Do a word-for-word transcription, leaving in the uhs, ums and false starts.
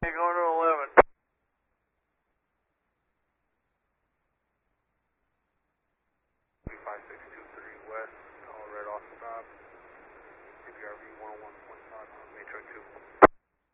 Going to eleven. five six two three West, all red off stop. C B R V one oh one point five on Metro two.